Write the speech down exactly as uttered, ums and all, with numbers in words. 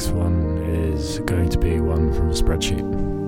next one is going to be one from a spreadsheet.